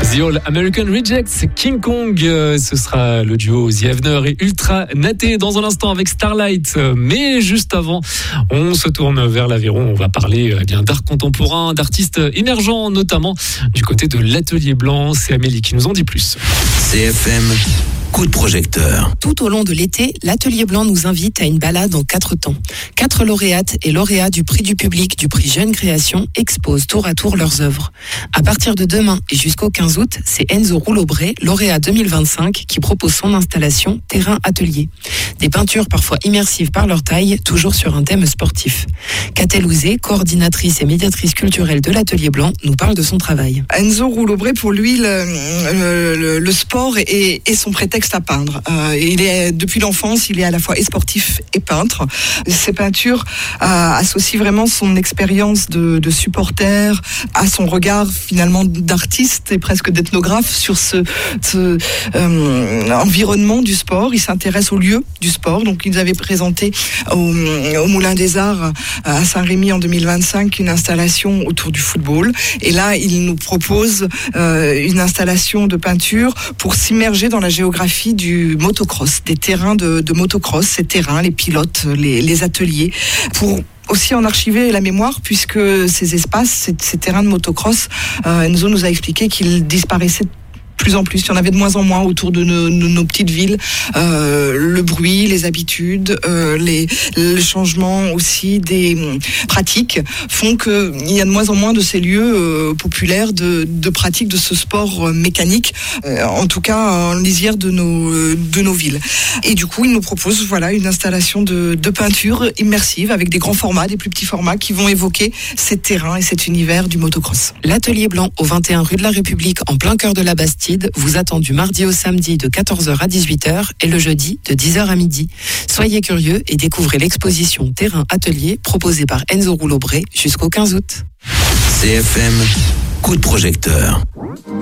The All American Rejects, King Kong, ce sera le duo The Avener et Ultra Naté dans un instant avec Starlight. Mais juste avant, on se tourne vers l'Aveyron. On va parler d'art contemporain, d'artistes émergents, notamment du côté de l'Atelier Blanc. C'est Amélie qui nous en dit plus. CFM, coup de projecteur. Tout au long de l'été, l'Atelier Blanc nous invite à une balade en 4 temps. 4 lauréates et lauréats du prix du public du prix Jeune Création exposent tour à tour leurs œuvres. À partir de demain et jusqu'au 15 août, c'est Enzo Rouleaubré, lauréat 2025, qui propose son installation Terrain Atelier. Des peintures parfois immersives par leur taille, toujours sur un thème sportif. Catel Ouzé, coordinatrice et médiatrice culturelle de l'Atelier Blanc, nous parle de son travail. Enzo Rouleaubré, pour lui, le sport est son prétexte à peindre. Depuis l'enfance, il est à la fois et sportif et peintre. Ses peintures associent vraiment son expérience de supporter à son regard finalement d'artiste et presque d'ethnographe sur ce environnement du sport. Il s'intéresse au lieu du sport. Donc, ils avaient présenté au Moulin des Arts à Saint-Rémy en 2025 une installation autour du football. Et là, il nous propose une installation de peinture pour s'immerger dans la géographie du motocross, des terrains de motocross, ces terrains, les pilotes, les ateliers, pour aussi en archiver la mémoire, puisque ces espaces, ces terrains de motocross, Enzo nous a expliqué qu'ils disparaissaient plus en plus, il y en avait de moins en moins autour de nos petites villes. Le bruit, les habitudes, le changement aussi des pratiques font qu'il y a de moins en moins de ces lieux populaires de pratique de ce sport mécanique, en tout cas en lisière de nos villes. Et du coup, il nous propose une installation de peinture immersive avec des grands formats, des plus petits formats qui vont évoquer ces terrains et cet univers du motocross. L'Atelier Blanc au 21 rue de la République en plein cœur de la Bastide vous attend du mardi au samedi de 14h à 18h et le jeudi de 10h à midi. Soyez curieux et découvrez l'exposition Terrain Atelier proposée par Enzo Rouleaubré jusqu'au 15 août. CFM, coup de projecteur.